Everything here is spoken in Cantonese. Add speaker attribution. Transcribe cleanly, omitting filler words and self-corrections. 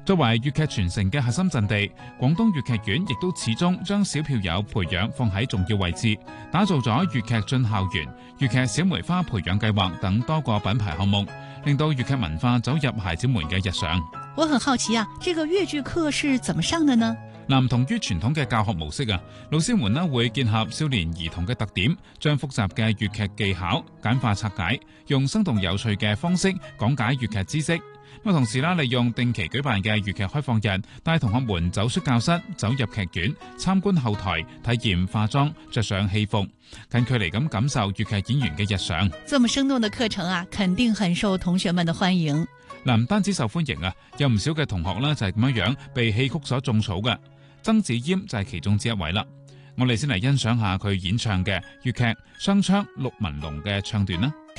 Speaker 1: 作為粵劇傳承嘅核心陣地，廣東粵劇院亦都始終將小票友培養放喺重要位置，打造咗粵劇進校園、粵劇小梅花培養計劃等多個品牌項目，令到粵劇文化走入孩子們嘅日常。
Speaker 2: 我很好奇啊，這個粵劇課是怎麼上的呢？
Speaker 1: 唔同於傳統嘅教學模式啊，老師們呢會結合少年兒童嘅特點，將複雜嘅粵劇技巧簡化拆解，用生動有趣嘅方式講解粵劇知識。同時利用定期舉辦嘅粵劇開放日，帶同學們走出教室，走入劇院，參觀後台，體驗化妝，着上戲服，近距離咁感受粵劇演員嘅日常。
Speaker 2: 這麼生動的課程啊，肯定很受同學們的歡迎。
Speaker 1: 唔單止受歡迎啊，有唔少嘅同學呢就係咁樣被戲曲所種草嘅。曾子嫣就係其中之一位啦。我哋先嚟欣賞下佢演唱嘅粵劇《雙槍陸文龍》嘅唱段啦。